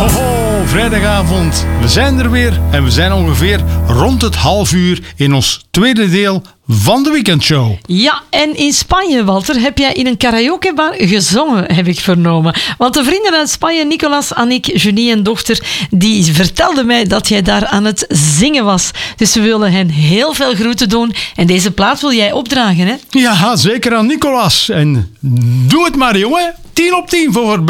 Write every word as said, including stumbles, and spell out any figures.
Hoho, vrijdagavond. We zijn er weer en we zijn ongeveer rond het half uur in ons tweede deel van de weekendshow. Ja, en in Spanje, Walter, heb jij in een karaokebar gezongen, heb ik vernomen. Want de vrienden uit Spanje, Nicolas, Annick, Junie en dochter, die vertelden mij dat jij daar aan het zingen was. Dus we willen hen heel veel groeten doen. En deze plaat wil jij opdragen, hè? Ja, zeker aan Nicolas. En doe het maar, jongen. tien op tien voor